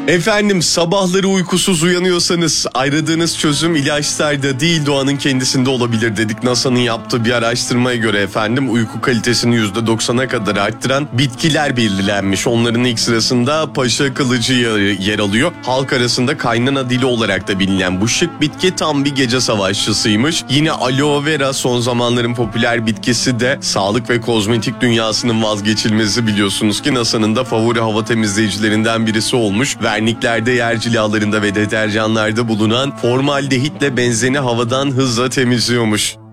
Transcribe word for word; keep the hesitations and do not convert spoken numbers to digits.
Efendim, sabahları uykusuz uyanıyorsanız aradığınız çözüm ilaçlarda değil doğanın kendisinde olabilir dedik. NASA'nın yaptığı bir araştırmaya göre efendim uyku kalitesini yüzde doksana kadar arttıran bitkiler belirlenmiş. Onların ilk sırasında paşa kılıcı yer alıyor. Halk arasında kaynana dili olarak da bilinen bu şık bitki tam bir gece savaşçısıymış. Yine aloe vera son zamanların popüler bitkisi de sağlık ve kozmetik dünyasının vazgeçilmezi, biliyorsunuz ki NASA'nın da favori hava temizleyicilerinden birisi olmuş. Verniklerde, yer cilalarında ve deterjanlarda bulunan formaldehitle benzeni havadan hızla temizliyormuş.